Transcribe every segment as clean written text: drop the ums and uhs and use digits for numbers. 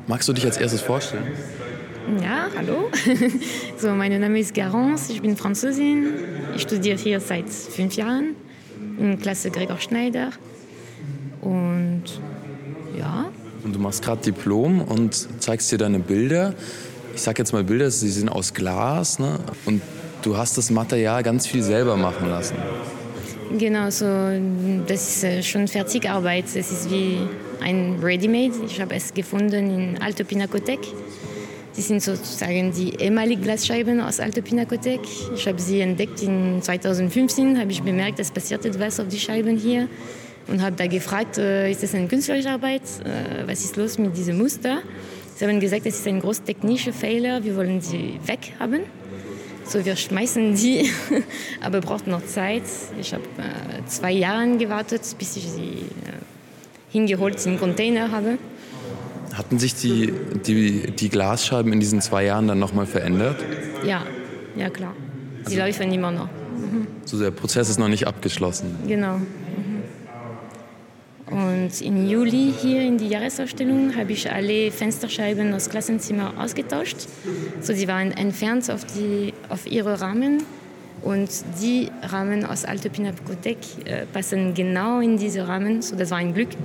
Magst du dich als erstes vorstellen? Ja, hallo. So, mein Name ist Garance, ich bin Französin. Ich studiere hier seit 5 Jahren in Klasse Gregor Schneider. Und ja. Und du machst gerade Diplom und zeigst dir deine Bilder. Ich sag jetzt mal Bilder, sie sind aus Glas, ne? Und du hast das Material ganz viel selber machen lassen. Genau, so, das ist schon Fertigarbeit. Es ist wie ein Ready-Made. Ich habe es gefunden in Alto Pinakothek. Die sind sozusagen die ehemaligen Glasscheiben aus Alto Pinakothek. Ich habe sie entdeckt in 2015, habe ich bemerkt, es passiert etwas auf die Scheiben hier. Und habe da gefragt, ist das eine künstlerische Arbeit? Was ist los mit diesem Muster? Sie haben gesagt, es ist ein großer technischer Fehler, wir wollen sie weghaben. So, wir schmeißen die, aber braucht noch Zeit. Ich habe 2 Jahre gewartet, bis ich sie hingeholt in den Container habe. Hatten sich die Glasscheiben in diesen 2 Jahren dann nochmal verändert? Ja, klar. Sie laufen immer noch. So, der Prozess ist noch nicht abgeschlossen. Genau. Und im Juli hier in die Jahresausstellung habe ich alle Fensterscheiben aus Klassenzimmer ausgetauscht. So, die waren entfernt auf ihre Rahmen. Und die Rahmen aus Alto Pinakothek passen genau in diese Rahmen. So, das war ein Glück.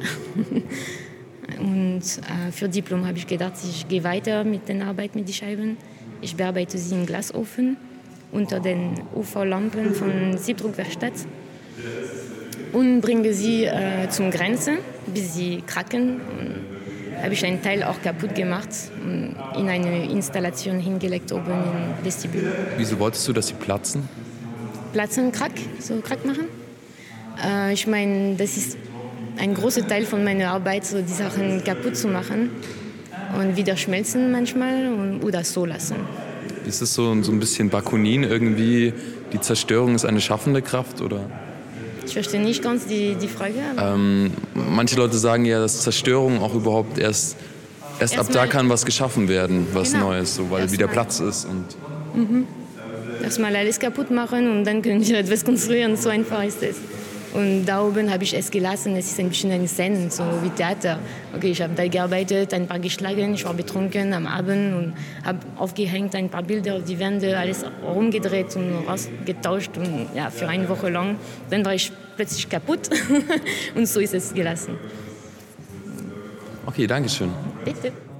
Und für Diplom habe ich gedacht, ich gehe weiter mit der Arbeit mit den Scheiben. Ich bearbeite sie im Glasofen unter den UV-Lampen von Siebdruckwerkstatt und bringe sie zum Grenze, bis sie kracken. Und habe ich einen Teil auch kaputt gemacht und in eine Installation hingelegt oben im Vestibül. Wieso wolltest du, dass sie platzen? Platzen, Krack machen. Ich meine, das ist ein großer Teil von meiner Arbeit, so die Sachen kaputt zu machen und wieder schmelzen manchmal oder so lassen. Ist es so ein bisschen Bakunin irgendwie, die Zerstörung ist eine schaffende Kraft, oder? Ich verstehe nicht ganz die Frage. Manche Leute sagen ja, dass Zerstörung auch überhaupt erst ab da kann was geschaffen werden, was Neues, so, weil wieder Platz ist. Und erstmal alles kaputt machen und dann können wir etwas konstruieren, so einfach ist es. Und da oben habe ich es gelassen, es ist ein bisschen eine Szene, so wie Theater. Okay, ich habe da gearbeitet, ein paar geschlagen, ich war betrunken am Abend und habe aufgehängt ein paar Bilder auf die Wände, alles rumgedreht und rausgetauscht und ja, für 1 Woche lang. Dann war ich plötzlich kaputt und so ist es gelassen. Okay, danke schön. Bitte.